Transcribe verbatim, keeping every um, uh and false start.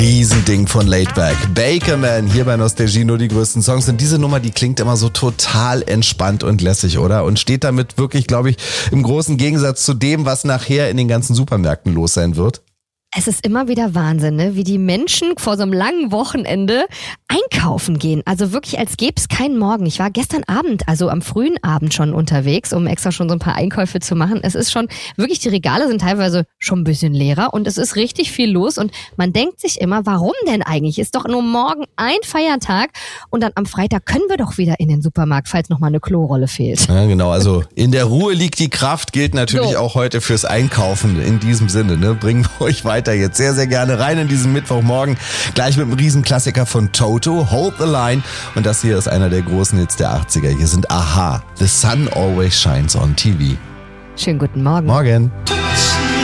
Riesending von Laidback. Bakerman hier bei Nostalgie, nur die größten Songs. Und diese Nummer, die klingt immer so total entspannt und lässig, oder? Und steht damit wirklich, glaube ich, im großen Gegensatz zu dem, was nachher in den ganzen Supermärkten los sein wird. Es ist immer wieder Wahnsinn, ne? Wie die Menschen vor so einem langen Wochenende einkaufen gehen. Also wirklich, als gäbe es keinen Morgen. Ich war gestern Abend, also am frühen Abend schon unterwegs, um extra schon so ein paar Einkäufe zu machen. Es ist schon, wirklich, die Regale sind teilweise schon ein bisschen leerer und es ist richtig viel los. Und man denkt sich immer, warum denn eigentlich? Ist doch nur morgen ein Feiertag und dann am Freitag können wir doch wieder in den Supermarkt, falls noch mal eine Klorolle fehlt. Ja, genau. Also in der Ruhe liegt die Kraft, gilt natürlich so auch heute fürs Einkaufen. In diesem Sinne, ne? Bringen wir euch weiter jetzt sehr, sehr gerne rein in diesen Mittwochmorgen. Gleich mit einem Riesenklassiker von Toto, Hold the Line. Und das hier ist einer der großen Hits der achtziger. Hier sind a-ha, The Sun Always Shines on T V. Schönen guten Morgen. Morgen.